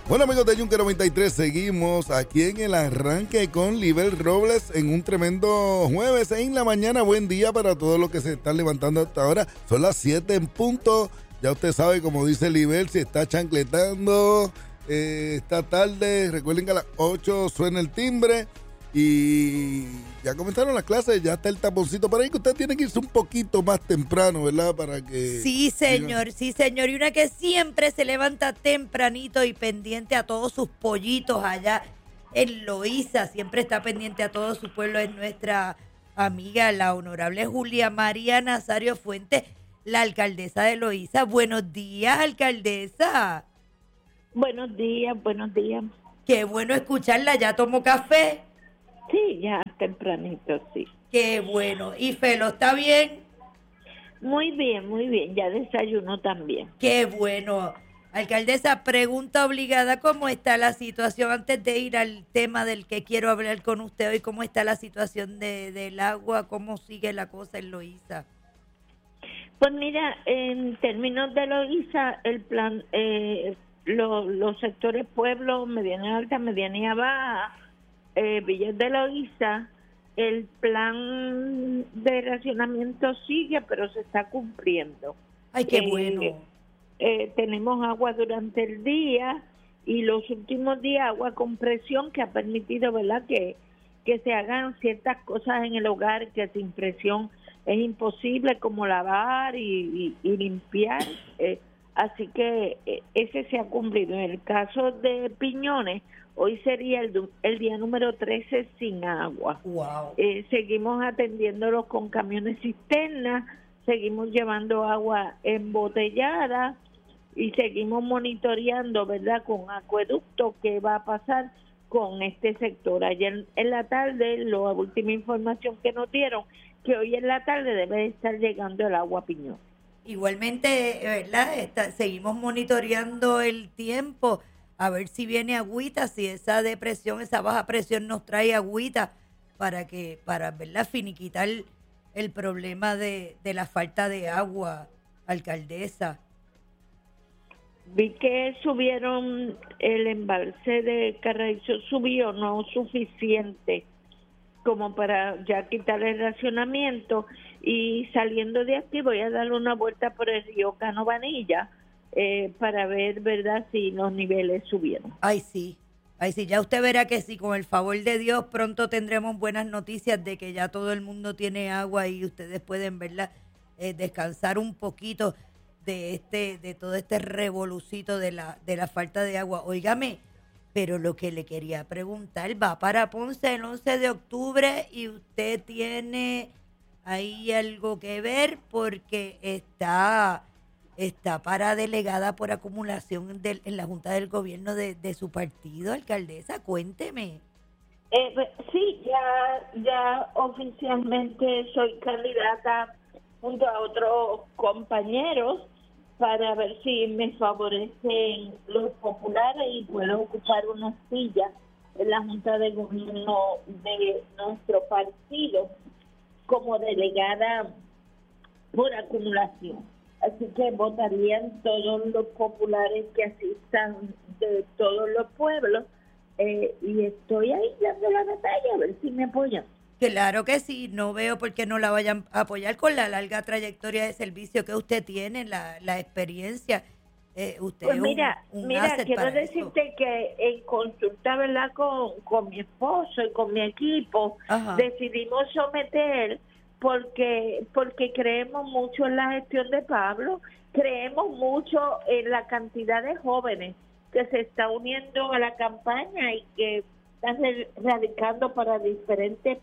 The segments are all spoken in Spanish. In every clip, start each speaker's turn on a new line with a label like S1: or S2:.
S1: Bueno, amigos de Yunque 93, seguimos aquí en el arranque con Libel Robles en un tremendo jueves en la mañana. Buen día para todos los que se están levantando hasta ahora. Son las 7 en punto. Ya usted sabe, como dice Libel, si está chancletando esta tarde. Recuerden que a las 8 suena el timbre. Y ya comenzaron las clases, ya está el taponcito por ahí, que usted tiene que irse un poquito más temprano, ¿verdad? Para que...
S2: Sí, señor, sí, señor. Y una que siempre se levanta tempranito y pendiente a todos sus pollitos allá en Loíza, siempre está pendiente a todo su pueblo, es nuestra amiga, la honorable Julia María Nazario Fuentes, la alcaldesa de Loíza. Buenos días, alcaldesa.
S3: Buenos días, buenos días.
S2: Qué bueno escucharla, ¿ya tomó café?
S3: Sí, ya tempranito, sí.
S2: Qué bueno. ¿Y Felo está bien?
S3: Muy bien, ya desayuno también.
S2: Qué bueno. Alcaldesa, pregunta obligada, ¿cómo está la situación? Antes de ir al tema del que quiero hablar con usted hoy, ¿cómo está la situación del agua? ¿Cómo sigue la cosa en Loíza?
S3: Pues mira, en términos de Loíza, el plan, los sectores pueblo, mediana alta, medianía baja, Villas de Loíza, el plan de racionamiento sigue, pero se está cumpliendo.
S2: Ay, qué bueno.
S3: Tenemos agua durante el día y los últimos días agua con presión que ha permitido, ¿verdad?, que se hagan ciertas cosas en el hogar que sin presión es imposible, como lavar y limpiar. Así que ese se ha cumplido. En el caso de Piñones, hoy sería el día número 13 sin agua.
S2: Wow.
S3: Seguimos atendiéndolos con camiones cisternas, seguimos llevando agua embotellada y seguimos monitoreando, ¿verdad?, con acueducto qué va a pasar con este sector. Ayer en la tarde, la última información que nos dieron, que hoy en la tarde debe estar llegando el agua a Piñón.
S2: Igualmente, ¿verdad? Seguimos monitoreando el tiempo, a ver si viene agüita, si esa depresión, esa baja presión nos trae agüita para ¿verdad?, finiquitar el problema de la falta de agua, alcaldesa.
S3: Vi que subieron el embalse de Carraízo, subió no suficiente como para ya quitar el racionamiento, y saliendo de aquí voy a darle una vuelta por el río Canovanilla para ver, ¿verdad?, si los niveles subieron.
S2: Ay, sí, ya usted verá que sí, con el favor de Dios pronto tendremos buenas noticias de que ya todo el mundo tiene agua y ustedes pueden, ¿verdad?, descansar un poquito de todo este revolucito de la falta de agua. Óigame, pero lo que le quería preguntar, va para Ponce el 11 de octubre y usted tiene ahí algo que ver porque está para delegada por acumulación en la Junta del Gobierno de su partido, alcaldesa, cuénteme.
S3: Sí, ya oficialmente soy candidata junto a otros compañeros para ver si me favorecen los populares y puedo ocupar una silla en la Junta de Gobierno de nuestro partido como delegada por acumulación. Así que votarían todos los populares que asistan de todos los pueblos y estoy ahí dando la batalla a ver si me apoyan.
S2: Claro que sí, no veo por qué no la vayan a apoyar con la larga trayectoria de servicio que usted tiene, la experiencia. Usted
S3: pues
S2: es
S3: mira,
S2: asset
S3: quiero
S2: para
S3: decirte
S2: eso.
S3: que en consulta, ¿verdad?, con mi esposo y con mi equipo,
S2: Ajá.
S3: decidimos someter porque creemos mucho en la gestión de Pablo, creemos mucho en la cantidad de jóvenes que se está uniendo a la campaña y que están radicando para diferentes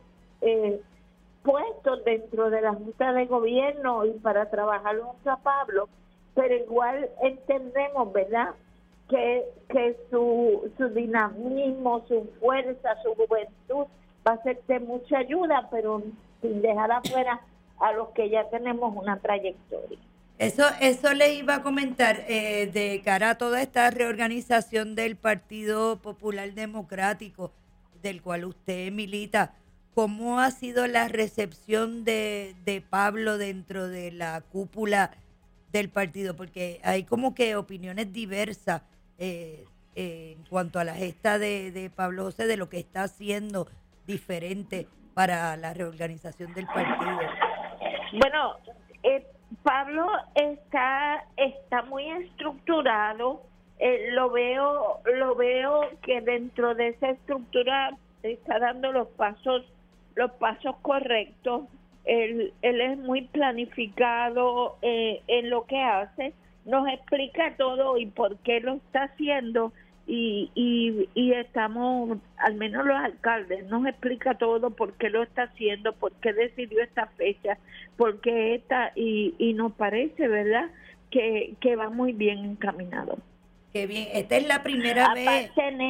S3: puestos dentro de la Junta de Gobierno y para trabajar junto a Pablo, pero igual entendemos, ¿verdad?, que su dinamismo, su fuerza, su juventud va a ser de mucha ayuda, pero sin dejar afuera a los que ya tenemos una trayectoria.
S2: Eso le iba a comentar de cara a toda esta reorganización del Partido Popular Democrático, del cual usted milita. ¿Cómo ha sido la recepción de Pablo dentro de la cúpula del partido? Porque hay como que opiniones diversas en cuanto a la gesta de Pablo José, de lo que está haciendo diferente para la reorganización del partido?
S3: Bueno, Pablo está muy estructurado. Lo veo que dentro de esa estructura está dando los pasos correctos. Él es muy planificado en lo que hace, nos explica todo y por qué lo está haciendo, y estamos, al menos los alcaldes, nos explica todo por qué lo está haciendo, por qué decidió esta fecha, por qué y nos parece, ¿verdad?, que va muy bien encaminado.
S2: Qué bien, esta es la primera vez.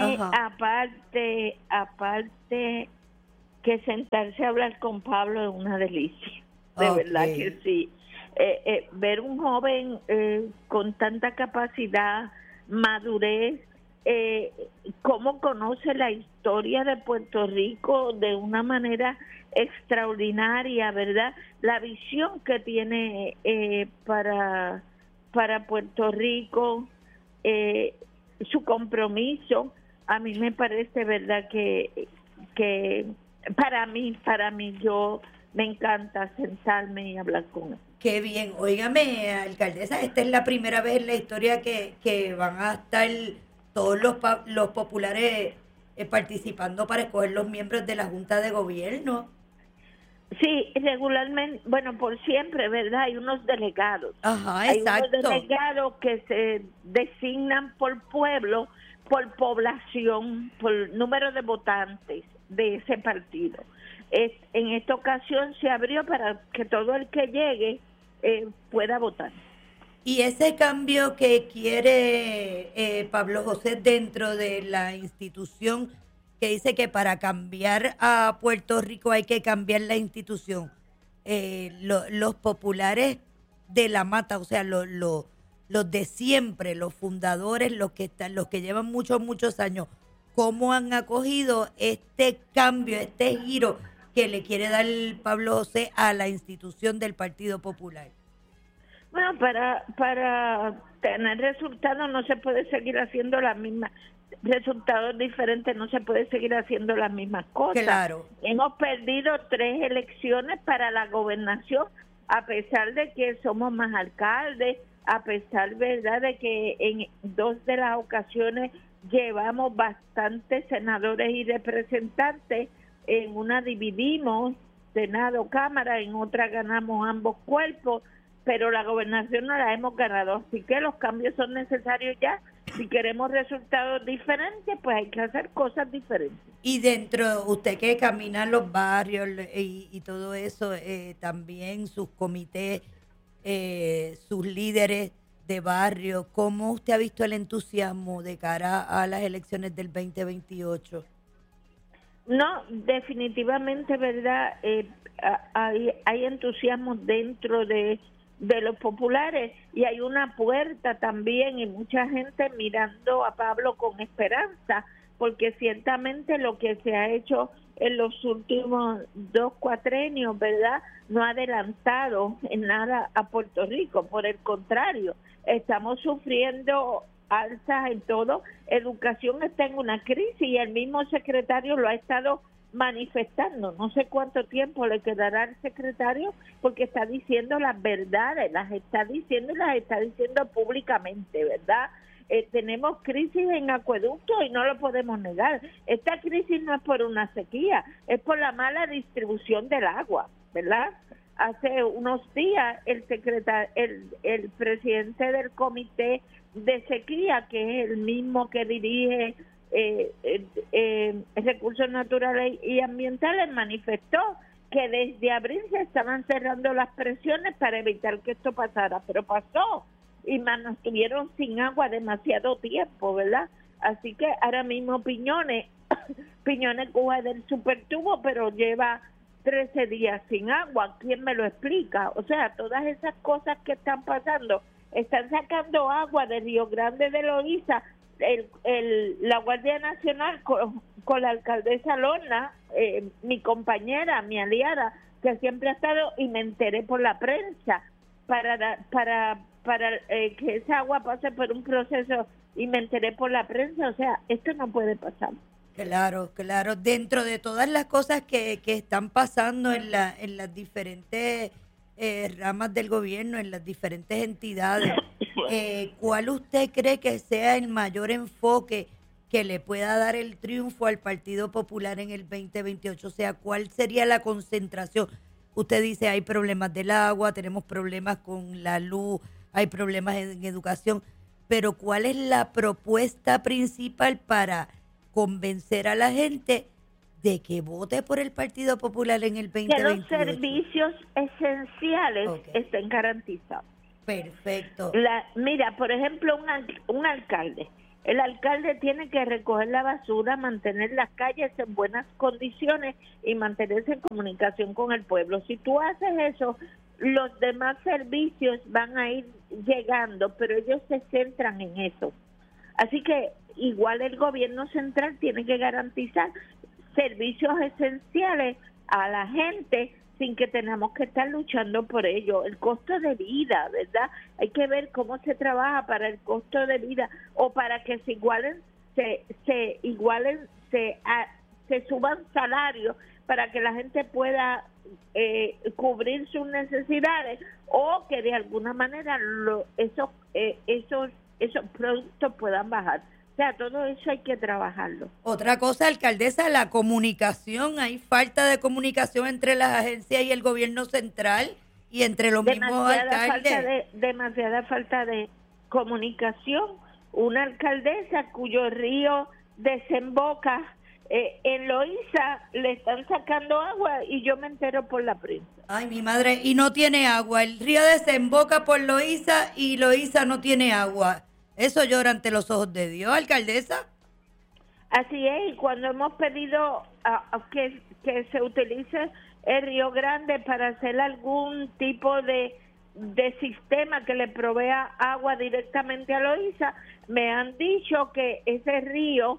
S3: Aparte que sentarse a hablar con Pablo es una delicia, de verdad que sí. Ver un joven con tanta capacidad, madurez, cómo conoce la historia de Puerto Rico de una manera extraordinaria, ¿verdad? La visión que tiene para Puerto Rico, su compromiso, a mí me parece, ¿verdad?, que para mí yo me encanta sentarme y hablar con él.
S2: Qué bien. Óigame, alcaldesa, esta es la primera vez en la historia que van a estar todos los populares participando para escoger los miembros de la Junta de Gobierno.
S3: Sí, regularmente, bueno, por siempre, ¿verdad? Hay unos delegados.
S2: Ajá, exacto.
S3: Hay unos delegados que se designan por pueblo, por población, por número de votantes de ese partido. En esta ocasión se abrió para que todo el que llegue pueda votar.
S2: Y ese cambio que quiere Pablo José dentro de la institución, que dice que para cambiar a Puerto Rico hay que cambiar la institución, los populares de la mata, o sea, los de siempre, los fundadores, los que llevan muchos años, ¿cómo han acogido este cambio, este giro que le quiere dar Pablo José a la institución del Partido Popular?
S3: Bueno, para tener resultados no se puede seguir haciendo las mismas, resultados diferentes, no se puede seguir haciendo las mismas cosas.
S2: Claro.
S3: Hemos perdido 3 elecciones para la gobernación, a pesar de que somos más alcaldes, a pesar, ¿verdad?, de que en 2 de las ocasiones llevamos bastantes senadores y representantes. En una dividimos Senado, Cámara, en otra ganamos ambos cuerpos, pero la gobernación no la hemos ganado, así que los cambios son necesarios ya. Si queremos resultados diferentes, pues hay que hacer cosas diferentes.
S2: Y dentro, usted que camina en los barrios y todo eso, también sus comités, sus líderes de barrio, ¿cómo usted ha visto el entusiasmo de cara a las elecciones del 2028?
S3: No, definitivamente, ¿verdad? Hay entusiasmo dentro de los populares, y hay una puerta también y mucha gente mirando a Pablo con esperanza, porque ciertamente lo que se ha hecho en los últimos 2 cuatrenios, ¿verdad?, no ha adelantado en nada a Puerto Rico. Por el contrario, estamos sufriendo alzas en todo. Educación está en una crisis y el mismo secretario lo ha estado manifestando. No sé cuánto tiempo le quedará al secretario, porque está diciendo las verdades, las está diciendo públicamente, ¿verdad? Tenemos crisis en acueductos y no lo podemos negar. Esta crisis no es por una sequía, es por la mala distribución del agua, ¿verdad? Hace unos días el presidente del comité de sequía, que es el mismo que dirige recursos naturales y ambientales, manifestó que desde abril se estaban cerrando las presiones para evitar que esto pasara, pero pasó y nos tuvieron sin agua demasiado tiempo, ¿verdad? Así que ahora mismo Piñones coge del supertubo, pero lleva 13 días sin agua. ¿Quién me lo explica? O sea, todas esas cosas que están pasando, están sacando agua de Río Grande de Loíza. La Guardia Nacional con la alcaldesa Lorna, mi compañera, mi aliada, que siempre ha estado, y me enteré por la prensa, para para que esa agua pase por un proceso y me enteré por la prensa. O sea, esto no puede pasar.
S2: Claro, claro. Dentro de todas las cosas que están pasando en las diferentes ramas del gobierno, en las diferentes entidades, ¿cuál usted cree que sea el mayor enfoque que le pueda dar el triunfo al Partido Popular en el 2028? O sea, ¿cuál sería la concentración? Usted dice, hay problemas del agua, tenemos problemas con la luz, hay problemas en educación, pero ¿cuál es la propuesta principal para convencer a la gente de que vote por el Partido Popular en el 2028?
S3: Que los servicios esenciales estén garantizados.
S2: Perfecto.
S3: Mira, por ejemplo, un alcalde. El alcalde tiene que recoger la basura, mantener las calles en buenas condiciones y mantenerse en comunicación con el pueblo. Si tú haces eso, los demás servicios van a ir llegando, pero ellos se centran en eso. Así que igual el gobierno central tiene que garantizar servicios esenciales a la gente sin que tengamos que estar luchando por ello. El costo de vida, ¿verdad? Hay que ver cómo se trabaja para el costo de vida o para que se suban salarios para que la gente pueda cubrir sus necesidades o que de alguna manera esos productos puedan bajar. O sea, todo eso hay que trabajarlo.
S2: Otra cosa, alcaldesa, la comunicación. Hay falta de comunicación entre las agencias y el gobierno central y entre los mismos alcaldes.
S3: Demasiada falta de comunicación. Una alcaldesa cuyo río desemboca en Loíza, le están sacando agua y yo me entero por la prensa.
S2: Ay, mi madre, y no tiene agua. El río desemboca por Loíza y Loíza no tiene agua. Eso llora ante los ojos de Dios, alcaldesa.
S3: Así es, y cuando hemos pedido que se utilice el Río Grande para hacer algún tipo de sistema que le provea agua directamente a Loíza, me han dicho que ese río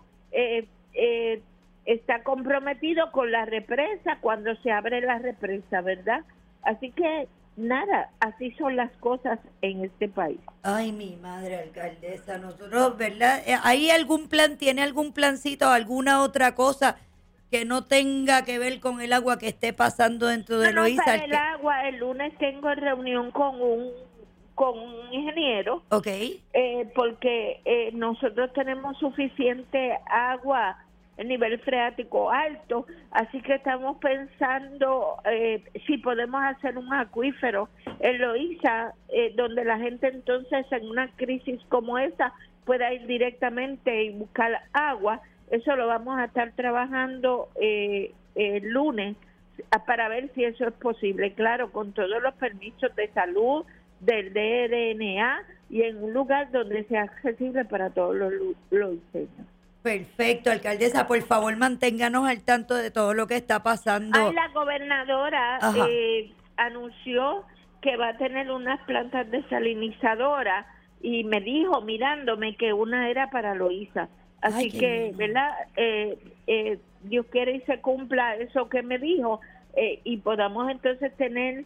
S3: está comprometido con la represa cuando se abre la represa, ¿verdad? Así que nada, así son las cosas en este país.
S2: Ay, mi madre, alcaldesa, nosotros, ¿verdad? ¿Hay algún plan, tiene algún plancito o alguna otra cosa que no tenga que ver con el agua que esté pasando dentro de Loíza?
S3: Para el agua, el lunes tengo reunión con un ingeniero.
S2: Okay.
S3: Porque nosotros tenemos suficiente agua, el nivel freático alto, así que estamos pensando si podemos hacer un acuífero en Loíza, donde la gente entonces en una crisis como esa pueda ir directamente y buscar agua. Eso lo vamos a estar trabajando el lunes para ver si eso es posible, claro, con todos los permisos de salud del DRNA y en un lugar donde sea accesible para todos los luiseños.
S2: Perfecto, alcaldesa, por favor manténganos al tanto de todo lo que está pasando.
S3: La gobernadora anunció que va a tener unas plantas desalinizadoras y me dijo, mirándome, que una era para Loíza. Así que, ¿verdad? Dios quiere y se cumpla eso que me dijo y podamos entonces tener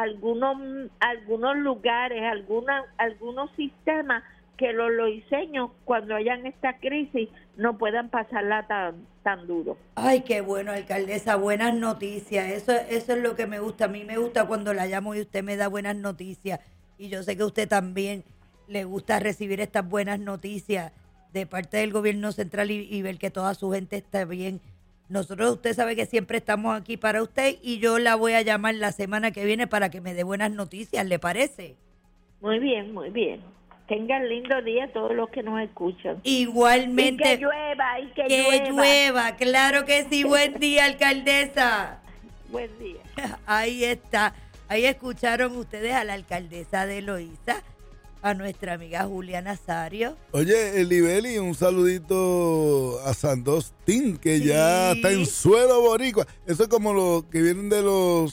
S3: algunos lugares, algunos sistemas que los loiseños cuando hayan esta crisis no puedan pasarla tan duro.
S2: Ay, qué bueno, alcaldesa, buenas noticias. Eso es lo que me gusta. A mí me gusta cuando la llamo y usted me da buenas noticias. Y yo sé que a usted también le gusta recibir estas buenas noticias de parte del gobierno central y ver que toda su gente está bien. Nosotros, usted sabe que siempre estamos aquí para usted y yo la voy a llamar la semana que viene para que me dé buenas noticias, ¿le parece?
S3: Muy bien, muy bien. Tengan lindo día todos los que nos escuchan.
S2: Igualmente.
S3: Y que llueva,
S2: claro que sí. Buen día, alcaldesa.
S3: Buen día.
S2: Ahí está. Ahí escucharon ustedes a la alcaldesa de Loíza, a nuestra amiga Julia Nazario.
S1: Oye, Libeli, un saludito a Sandostín, que ya está en suelo boricua. Eso es como los que vienen de los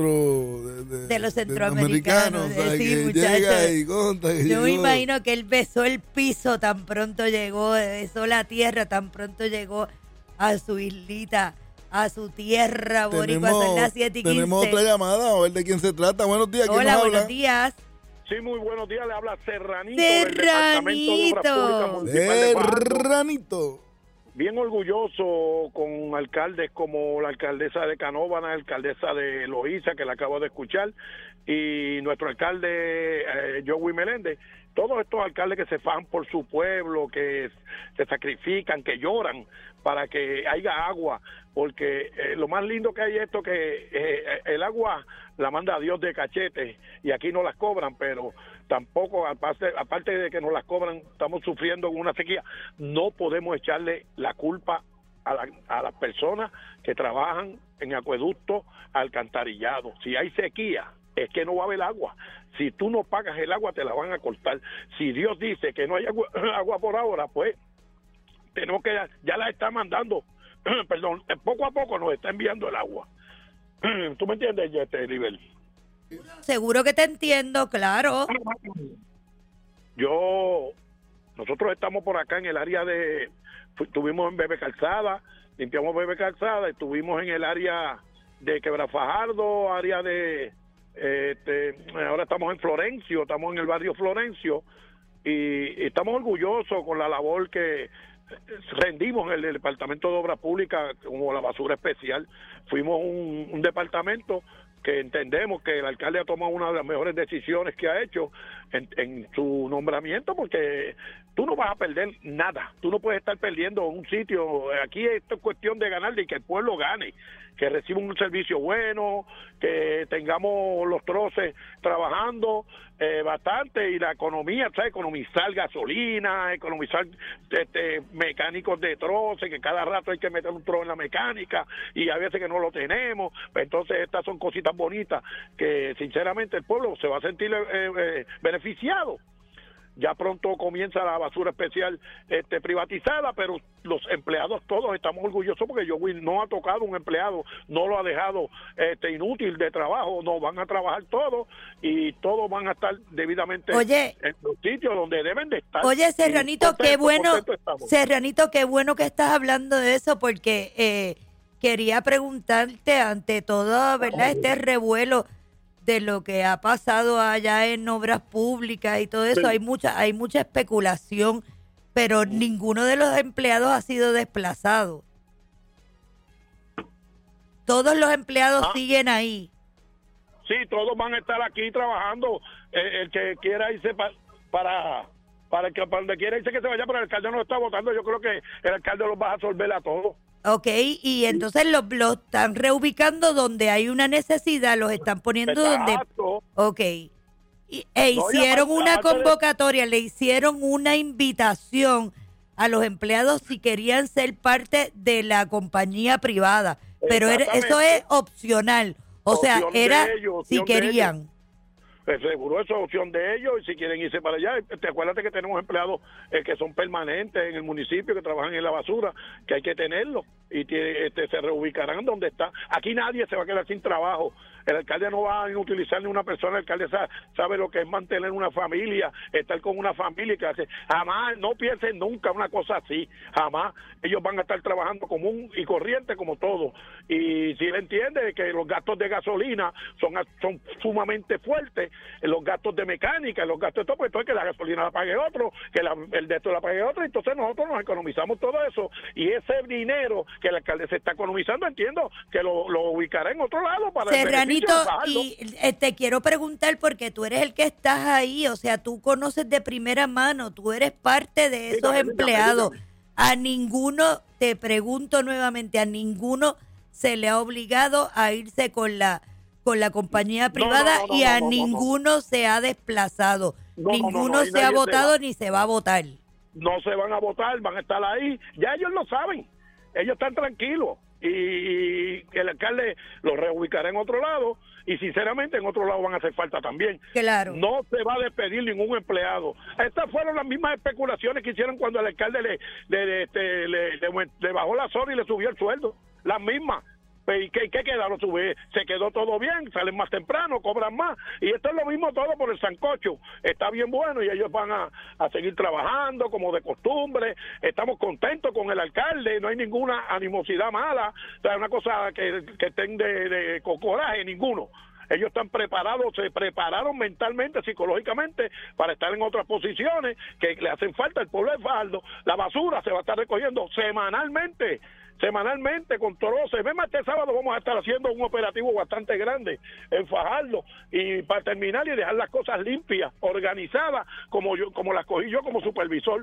S2: centroamericanos.
S1: Sí, que llega y conta que
S2: yo me imagino que él besó el piso tan pronto llegó, besó la tierra tan pronto llegó a su islita, a su tierra boricua. Son las 7:15.
S1: Tenemos otra llamada, a ver de quién se trata. Buenos días, ¿quién
S2: Hola,
S1: nos habla?
S2: buenos días.
S4: Sí, muy buenos días. Le habla Serranito del Departamento de Obras Públicas Municipal de Fajardo.
S1: Serranito.
S4: Bien orgulloso con alcaldes como la alcaldesa de Canóvana, la alcaldesa de Loíza, que la acabo de escuchar, y nuestro alcalde Joey Meléndez. Todos estos alcaldes que se fajan por su pueblo, que se sacrifican, que lloran para que haya agua, porque lo más lindo que hay es esto, que el agua la manda Dios de cachete y aquí no las cobran, pero tampoco, aparte de que no las cobran, estamos sufriendo una sequía. No podemos echarle la culpa a las personas que trabajan en acueducto, alcantarillado. Si hay sequía, es que no va a haber agua. Si tú no pagas el agua, te la van a cortar. Si Dios dice que no hay agua por ahora, pues tenemos que, ya la está mandando, perdón, poco a poco nos está enviando el agua. ¿Tú me entiendes, Libel?
S2: Seguro que te entiendo, claro.
S4: Nosotros estamos por acá en el área estuvimos en Bebe Calzada, limpiamos Bebe Calzada, estuvimos en el área de Quebrafajardo, área de, ahora estamos en Florencio, estamos en el barrio Florencio, y estamos orgullosos con la labor que rendimos en el Departamento de Obras Públicas como la basura especial. Fuimos un departamento que entendemos que el alcalde ha tomado una de las mejores decisiones que ha hecho en su nombramiento, porque tú no vas a perder nada, tú no puedes estar perdiendo un sitio. Aquí esto es cuestión de ganar, de que el pueblo gane, que reciba un servicio bueno, que tengamos los troces trabajando bastante, y la economía, ¿sabes? Economizar gasolina, economizar mecánicos de troces, que cada rato hay que meter un trozo en la mecánica y a veces que no lo tenemos. Pues entonces estas son cositas bonitas que sinceramente el pueblo se va a sentir beneficiado. Ya pronto comienza la basura especial privatizada, pero los empleados todos estamos orgullosos porque Joey no ha tocado un empleado, no lo ha dejado inútil de trabajo, no, van a trabajar todos y todos van a estar debidamente en los sitios donde deben de estar.
S2: Oye, Serranito, qué bueno, Serranito, qué bueno que estás hablando de eso, porque quería preguntarte ante todo, ¿verdad? Este revuelo de lo que ha pasado allá en obras públicas y todo eso, sí. hay mucha especulación, pero ninguno de los empleados ha sido desplazado. Todos los empleados siguen ahí.
S4: Sí, todos van a estar aquí trabajando. El que quiera irse para donde quiera irse que se vaya, pero el alcalde no está votando. Yo creo que el alcalde los va a absorber a todos.
S2: Ok, y entonces los están reubicando donde hay una necesidad, los están poniendo
S4: Exacto.
S2: donde... Ok, hicieron una convocatoria, le hicieron una invitación a los empleados si querían ser parte de la compañía privada, pero eso es opcional, o sea, era si querían.
S4: Seguro eso es opción de ellos, y si quieren irse para allá. Acuérdate que tenemos empleados que son permanentes en el municipio, que trabajan en la basura, que hay que tenerlos, y se reubicarán donde está. Aquí nadie se va a quedar sin trabajo. El alcalde no va a inutilizar ni una persona. El alcalde sabe lo que es mantener una familia, estar con una familia, que hace. Jamás, no piensen nunca una cosa así, jamás. Ellos van a estar trabajando común y corriente como todos. Y si él entiende que los gastos de gasolina son sumamente fuertes, los gastos de mecánica, los gastos de todo, pues entonces que la gasolina la pague otro, que el de esto la pague otro, entonces nosotros nos economizamos todo eso, y ese dinero que el alcalde se está economizando, entiendo que lo ubicará en otro lado para
S2: Serranito, y te quiero preguntar, porque tú eres el que estás ahí, o sea, tú conoces de primera mano, tú eres parte de esos empleados. A ninguno, te pregunto nuevamente, a ninguno se le ha obligado a irse con la compañía privada, y a ninguno se ha desplazado. Ninguno se ha votado ni se va a votar.
S4: No se van a votar, van a estar ahí. Ya ellos lo saben. Ellos están tranquilos. Y el alcalde los reubicará en otro lado, y sinceramente en otro lado van a hacer falta también.
S2: Claro.
S4: No se va a despedir ningún empleado. Estas fueron las mismas especulaciones que hicieron cuando el alcalde le bajó la zona y le subió el sueldo. Las mismas. ¿Y qué quedaron? Se quedó todo bien, salen más temprano, cobran más, y esto es lo mismo todo por el sancocho. Está bien bueno, y ellos van a seguir trabajando como de costumbre. Estamos contentos con el alcalde, no hay ninguna animosidad mala, o sea, una cosa que estén de coraje, ninguno. ellos están preparados, se prepararon mentalmente, psicológicamente, para estar en otras posiciones que le hacen falta al pueblo de Fajardo. La basura se va a estar recogiendo semanalmente con todos. Se ve más este sábado vamos a estar haciendo un operativo bastante grande en Fajardo y para terminar y dejar las cosas limpias, organizadas, como las cogí yo como supervisor.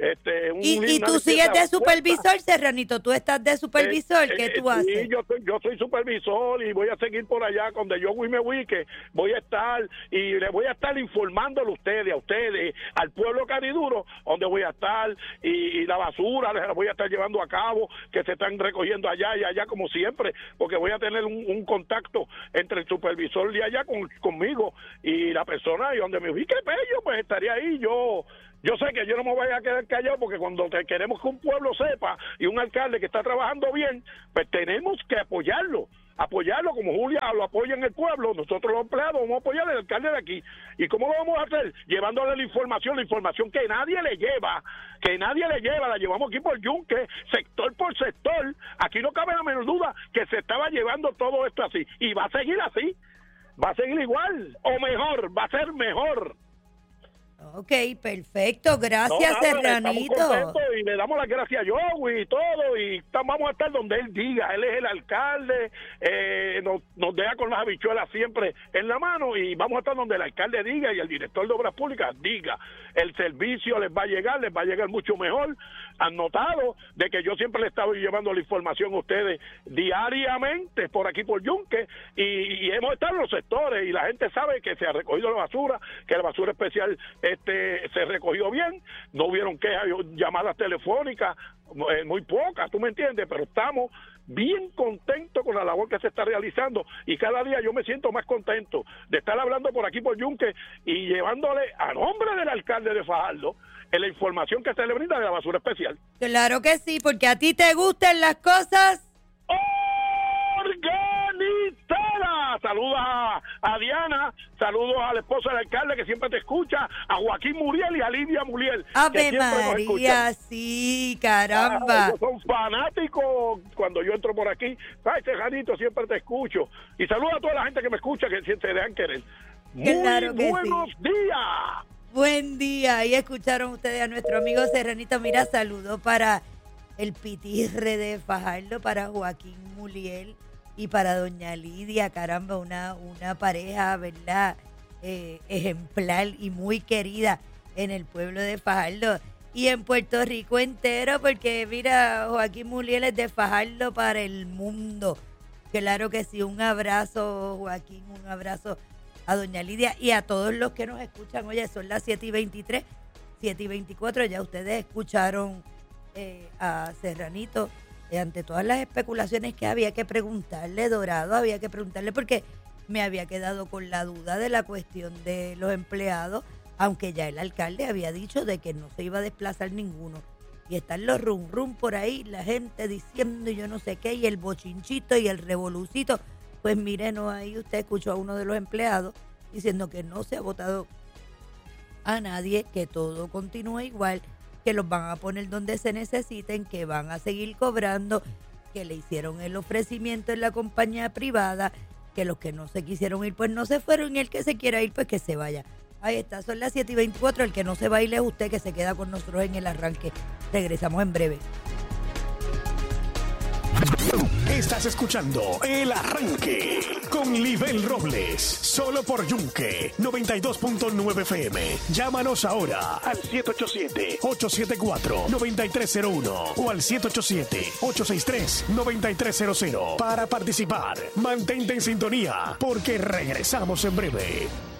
S2: Y tú sigues de supervisor, Serranito, tú estás de supervisor, ¿qué tú haces?
S4: Sí, yo soy supervisor y voy a seguir por allá donde yo que voy a estar y les voy a estar informándole a ustedes, al pueblo cariduro, donde voy a estar y la basura la voy a estar llevando a cabo, que se están recogiendo allá y allá como siempre, porque voy a tener un contacto entre el supervisor de allá conmigo y la persona y donde me ubique Pello, pues estaría ahí. Yo sé que yo no me voy a quedar callado, porque cuando queremos que un pueblo sepa y un alcalde que está trabajando bien, pues tenemos que apoyarlo como Julia lo apoya en el pueblo. Nosotros los empleados vamos a apoyar al alcalde de aquí. ¿Y cómo lo vamos a hacer? Llevándole la información que nadie le lleva, la llevamos aquí por yunque, sector por sector. Aquí no cabe la menor duda que se estaba llevando todo esto así, y va a seguir así, va a seguir igual, o mejor, va a ser mejor.
S2: Ok, perfecto, gracias, Serranito.
S4: Estamos contentos y le damos las gracias a Joey y todo, y vamos a estar donde él diga. Él es el alcalde, nos deja con las habichuelas siempre en la mano, y vamos a estar donde el alcalde diga y el director de Obras Públicas diga. El servicio les va a llegar mucho mejor. Han notado de que yo siempre le estaba llevando la información a ustedes diariamente por aquí por Yunque, y hemos estado en los sectores y la gente sabe que se ha recogido la basura, que la basura especial se recogió bien, no hubieron quejas, llamadas telefónicas, muy pocas, tú me entiendes, pero estamos bien contentos con la labor que se está realizando, y cada día yo me siento más contento de estar hablando por aquí por Yunque y llevándole a nombre del alcalde de Fajardo la información que se le brinda de la basura especial.
S2: Claro que sí, porque a ti te gustan las cosas
S4: organizadas. Saludos a Diana, saludos a la esposa del alcalde que siempre te escucha, a Joaquín Muriel y a Lidia Muriel.
S2: Ave María, sí, caramba.
S4: Ellos son fanáticos cuando yo entro por aquí. Ay, Serranito, siempre te escucho. Y saludos a toda la gente que me escucha, que se dejan querer.
S2: Claro que
S4: buenos días.
S2: Buen día, y escucharon ustedes a nuestro amigo Serranito. Mira, saludo para el pitirre de Fajardo, para Joaquín Muliel y para doña Lidia, caramba, una pareja, ¿verdad? Ejemplar y muy querida en el pueblo de Fajardo y en Puerto Rico entero, porque mira, Joaquín Muliel es de Fajardo para el mundo. Claro que sí, un abrazo, Joaquín, un abrazo a doña Lidia y a todos los que nos escuchan. Oye, son las 7:23, 7:24, ya ustedes escucharon a Serranito, ante todas las especulaciones que había que preguntarle, Dorado, había que preguntarle, porque me había quedado con la duda de la cuestión de los empleados, aunque ya el alcalde había dicho de que no se iba a desplazar ninguno. Y están los rum por ahí, la gente diciendo yo no sé qué, y el bochinchito y el revolucito. Pues miren, ahí usted escuchó a uno de los empleados diciendo que no se ha votado a nadie, que todo continúa igual, que los van a poner donde se necesiten, que van a seguir cobrando, que le hicieron el ofrecimiento en la compañía privada, que los que no se quisieron ir pues no se fueron, y el que se quiera ir pues que se vaya. Ahí está, son las 7:24, el que no se va a ir es usted, que se queda con nosotros en el arranque. Regresamos en breve.
S5: Estás escuchando El Arranque con Libel Robles, solo por Yunque 92.9 FM. Llámanos ahora al 787-874-9301 o al 787-863-9300 para participar. Mantente en sintonía porque regresamos en breve.